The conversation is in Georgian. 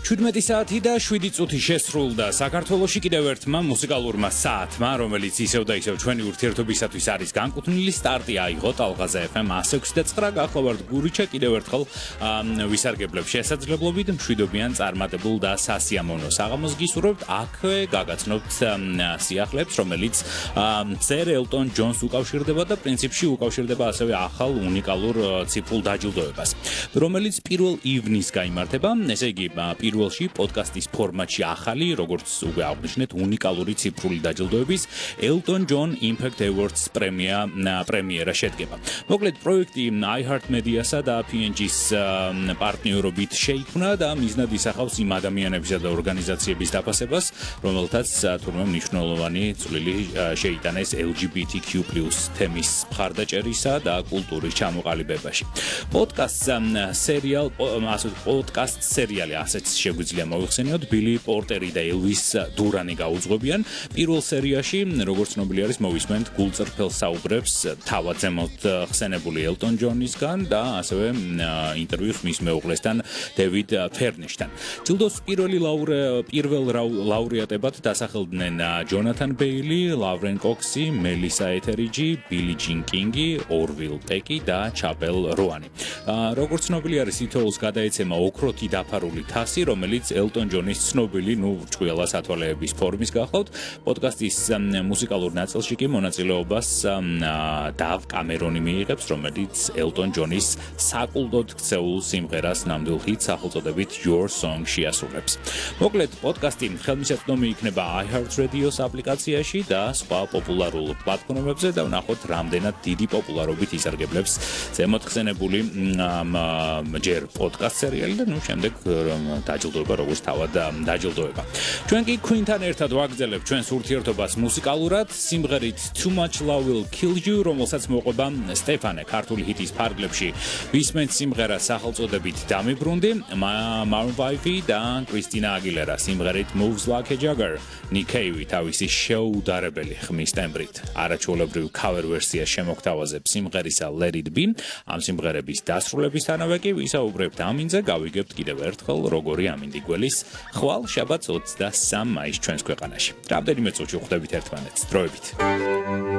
17 საათი და 7 წუთი შესრულდა საქართველოში კიდევ ერთმა მუსიკალურმა საათმა, რომელიც ისევ და ისევ ჩვენი ურთიერთობისათვის არის განკუთვნილი სტარტი აიღო ტალღაზე FM 106.9 გახლავართ გურიჩა კიდევ ერთხელ ვისარგებლებ შესაძლებლობით მშვიდობიან წარმატებულ და სასიამოვნო საღამოს გისურვებთ აქვე გაგაცნობთ სიახლეებს, რომელიც წერ ელტონ ჯონს უკავშირდება და პრინციპში უკავშირდება ასევე ახალ უნიკალურ ციფრულ დაჯილდოებას, რომელიც 1 ივნის გაიმართება, ესე იგი პირველში პოდკასტის ფორმატში ახალი, როგორც უკვე აღნიშნეთ, უნიკალური ციფრული დაჯილდოების Elton John Impact Awards პრემიერა შედგება. მოკლედ, პროექტი iHeartMedia-სა და P&G-ს პარტნიორობით შეიქმნა და მიზნად ისახავს იმ ადამიანებისა და ორგანიზაციების დაფასებას, რომელთაც თურმე მნიშვნელოვანი წვლილი შეიტანეს LGBTQ+ თემის მხარდაჭერისა და კულტურის ჩამოყალიბებაში. პოდკასტ სერიალი ასეც შეგვიძლია მოვიხსენიოთ, ბილი პორტერი და ელვის დურანი გაუძღვებიან. პირველ სერიაში, როგორც ცნობილი არის, მოვისმენთ გულწრფელ საუბრებს თავად ზემოთ ხსენებული ელტონ ჯონისგან და ასევე ინტერვიუს მის მეუღლესთან დევიდ ფერნიშთან. ჯილდოს პირველ ლაურეატებად დასახელდნენ ჯონათან ბეილი, ლავრენ კოქსი, მელისა ეთერიჯი, ბილი ჯინ კინგი, ორვილ პეკი და ჩაპელ როანი. როგორც ცნობილი არის, თითოეულს გადაეცემა ოქროთი დაფარული თასი, რომელიც ელტონ ჯონის ცნობილი, ჭკუიალა სათვალეების ფორმის გახლავთ. პოდკასტის მუსიკალურ ნაწილში კი მონაწილეობას დავ კამერონი მიიღებს, რომელიც ელტონ ჯონის საკულტოდ ქცეულ სიმღერას ნამდვილ ჰიტს სახელწოდებით Your Song შეასრულებს. მოკლედ, პოდკასტი ხელმისაწვდომი იქნება iHeartRadio-s აპლიკაციაში და სხვა პოპულარულ პლატფორმებზე და ვნახოთ, რამდენად დიდი პოპულარობით ისარგებლებს ზემოთ ხსენებული ჯერ პოდკასტ სერიალი და შემდეგ დაჯილდოება როგორც თავად დაჯილდოება. ჩვენ კი Queen-თან ერთად ვაგრძელებთ ჩვენს ურთიერთობას მუსიკალურად სიმღერით Too Much Love Will Kill You, რომელსაც მოყვება სტეფანე ქართული ჰიტის ფარგლებში. ვისმენთ სიმღერას სახელწოდებით დამიბრუნდი, Maroon 5 და კრისტინა აგილერა სიმღერით Moves Like a Jagger. Nick Cave თავისი შეუდარებელი ხმის ტემბრით არაჩვეულებრივ cover ვერსიას შემოგთავაზებს სიმღერისა Let It Be. ამ სიმღერების დასრულებისთანავე კი ვისაუბრებთ ამინზე, გავიგებთ კიდევ ერთხელ როგორი ამინდი გველის ხვალ შაბათს 23 მაისს ჩვენს ქვეყანაში. რამდენიმე წუთში ვხვდებით ერთმანეთს. დროებით.